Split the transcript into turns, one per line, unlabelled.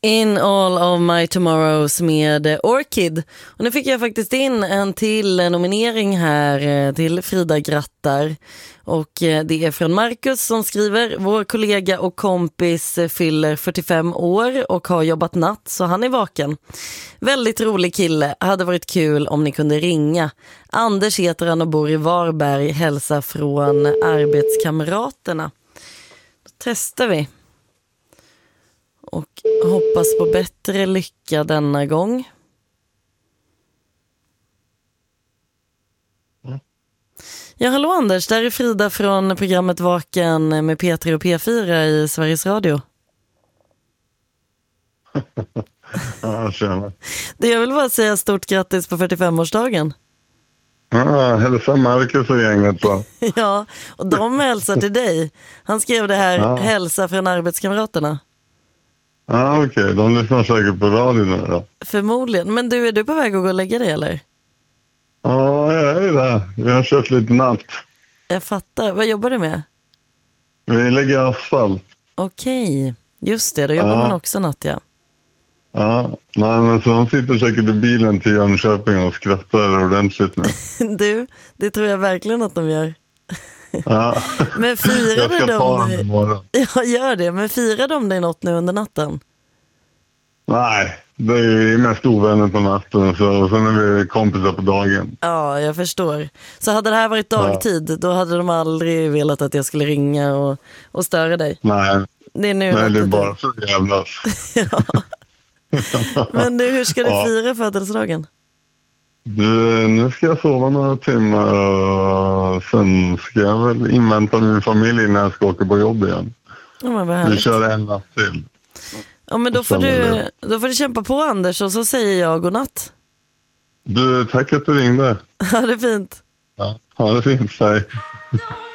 In All of My Tomorrows med Orchid. Och nu fick jag faktiskt in en till nominering här till Frida grattar. Och det är från Marcus som skriver: vår kollega och kompis fyller 45 år och har jobbat natt så han är vaken. Väldigt rolig kille, hade varit kul om ni kunde ringa. Anders heter han och bor i Varberg, hälsa från arbetskamraterna. Då testar vi. Och hoppas på bättre lycka denna gång. Ja, hallå Anders, där är Frida från programmet Vaken med P3 och P4 i Sveriges Radio.
Ja, tjena.
Jag vill bara säga stort grattis på 45-årsdagen.
Ja, hälsa Marcus och gänget då.
Ja, och de hälsar till dig. Han skrev det här, hälsa från arbetskamraterna.
Ja, okej. De lyssnar säkert på radio nu då.
Förmodligen. Men du, är du på väg att gå och lägga dig eller?
Ja, jag är det. Vi har kört lite natt.
Jag fattar. Vad jobbar du med?
Vi lägger asfalt.
Okej. Just det, då jobbar man också natt, ja.
Ja, nej, men så de sitter säkert i bilen till Jönköping och skrattar ordentligt nu.
Du, det tror jag verkligen att de gör.
Ja.
Men firade
jag ska ta dem
de...
imorgon.
Ja, gör det. Men firade de dig något nu under natten?
Nej, det är ju mest ovänner på natten och sen är vi kompisar på dagen.
Ja, jag förstår. Så hade det här varit dagtid, då hade de aldrig velat att jag skulle ringa och störa dig.
Nej,
det är, nu
nej, det är bara så jävlas.
Ja. Men du, hur ska du fira födelsedagen?
Nu ska jag sova några timmar och sen ska jag väl invänta min familj när jag ska åka på jobb igen.
Ja, men
vi kör en natt till.
Ja, men då får du kämpa på, Anders, och så säger jag godnatt.
Du, tack att du ringde.
Ha det fint.
Ja, ha det fint, hej.